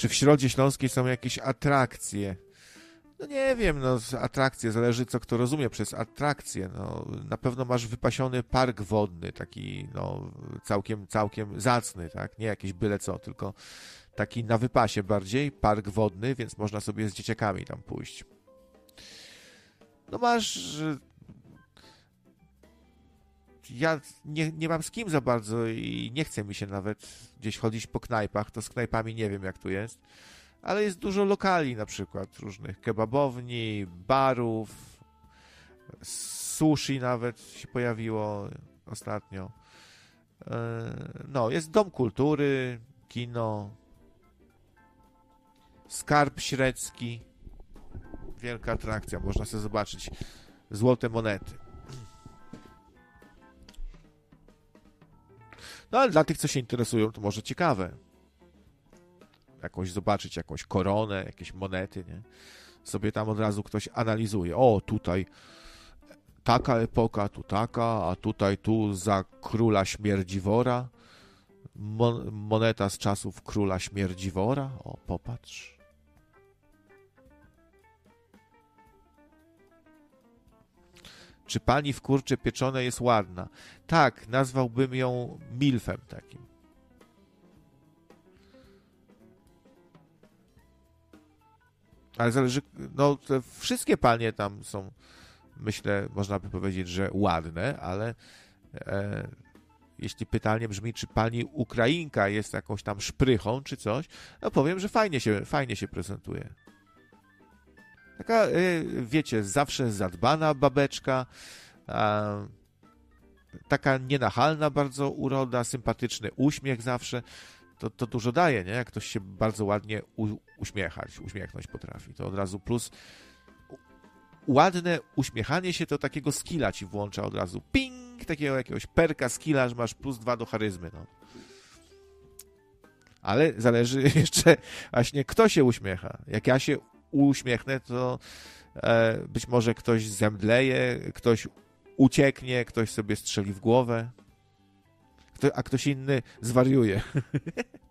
Czy w Środzie Śląskiej są jakieś atrakcje? No nie wiem, no atrakcje, zależy co kto rozumie przez atrakcje. No, na pewno masz wypasiony park wodny, taki no całkiem zacny, tak? Nie jakieś byle co, tylko taki na wypasie bardziej, park wodny, więc można sobie z dzieciakami tam pójść. No masz... Ja nie mam z kim za bardzo i nie chce mi się nawet gdzieś chodzić po knajpach, to z knajpami nie wiem jak tu jest, ale jest dużo lokali na przykład, różnych kebabowni, barów, sushi nawet się pojawiło ostatnio. No, jest Dom Kultury, kino, Skarb Średzki, wielka atrakcja, można sobie zobaczyć złote monety. No ale dla tych, co się interesują, to może ciekawe. Zobaczyć jakąś koronę, jakieś monety, nie? Sobie tam od razu ktoś analizuje. O, tutaj taka epoka, tu taka, a tutaj tu za króla Śmierdziwora. Moneta z czasów króla Śmierdziwora. O, popatrz. Czy pani w kurcze pieczone jest ładna? Tak, nazwałbym ją milfem takim. Ale zależy, no te wszystkie panie tam są, myślę, można by powiedzieć, że ładne, ale jeśli pytanie brzmi, czy pani Ukrainka jest jakąś tam szprychą, czy coś, no powiem, że fajnie się prezentuje. Taka, wiecie, zawsze zadbana babeczka, taka nienachalna bardzo uroda, sympatyczny uśmiech zawsze, to dużo daje, nie? Jak ktoś się bardzo ładnie uśmiechnąć potrafi, to od razu plus. Ładne uśmiechanie się to takiego skilla ci włącza od razu. Ping! Takiego jakiegoś perka skilla, że masz +2 do charyzmy, no. Ale zależy jeszcze właśnie kto się uśmiecha. Jak ja się uśmiechnę, to być może ktoś zemdleje, ktoś ucieknie, ktoś sobie strzeli w głowę, a ktoś inny zwariuje.